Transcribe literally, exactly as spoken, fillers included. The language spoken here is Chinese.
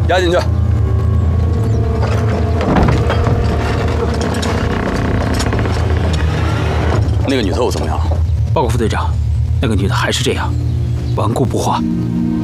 押进去。那个女特务怎么样？ 报告副队长，那个女的还是这样，顽固不化。